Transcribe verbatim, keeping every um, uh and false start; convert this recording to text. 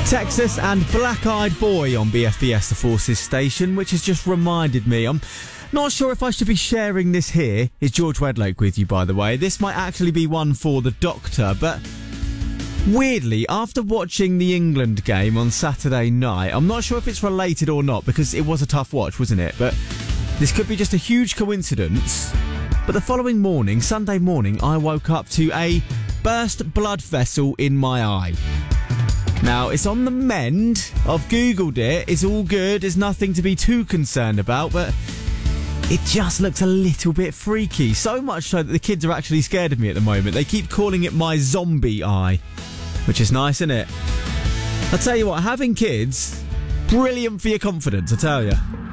Texas and Black Eyed Boy on B F B S The Forces station, which has just reminded me. I'm not sure if I should be sharing this here. Is George Wedloke with you, by the way? This might actually be one for the doctor, but weirdly, after watching the England game on Saturday night, I'm not sure if it's related or not, because it was a tough watch, wasn't it? But this could be just a huge coincidence. But the following morning, Sunday morning, I woke up to a burst blood vessel in my eye. Now, it's on the mend. I've Googled it. It's all good. There's nothing to be too concerned about, but it just looks a little bit freaky. So much so that the kids are actually scared of me at the moment. They keep calling it my zombie eye, which is nice, isn't it? I'll tell you what, having kids, brilliant for your confidence, I tell you.